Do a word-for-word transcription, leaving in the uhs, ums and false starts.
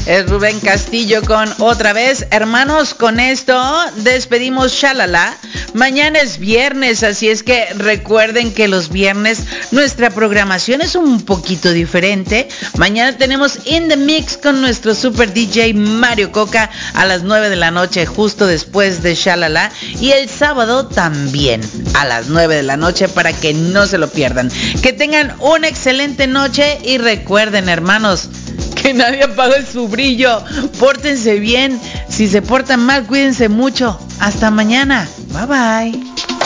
Es Rubén Castillo con Otra Vez. Hermanos, con esto despedimos Shalala. Mañana es viernes, así es que recuerden que los viernes nuestra programación es un poquito diferente. Mañana tenemos In The Mix con nuestro super D J Mario Coca a las nueve de la noche, justo después de Shalala. Y el sábado también a las nueve de la noche para que no se lo pierdan. Que tengan una excelente noche y recuerden, hermanos, que nadie apague su brillo. Pórtense bien. Si se portan mal, cuídense mucho. Hasta mañana. Bye bye.